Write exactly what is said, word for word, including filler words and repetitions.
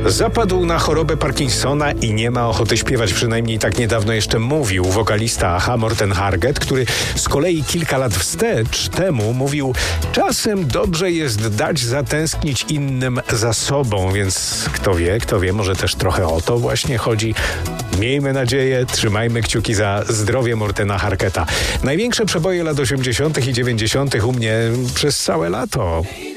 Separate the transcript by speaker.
Speaker 1: Zapadł na chorobę Parkinsona i nie ma ochoty śpiewać, przynajmniej tak niedawno jeszcze mówił wokalista Aha Morten Harket, który z kolei kilka lat wstecz temu mówił: czasem dobrze jest dać zatęsknić innym za sobą, więc kto wie, kto wie, może też trochę o to właśnie chodzi. Miejmy nadzieję, trzymajmy kciuki za zdrowie Mortena Harketa. Największe przeboje lat osiemdziesiątych i dziewięćdziesiątych u mnie przez całe lato.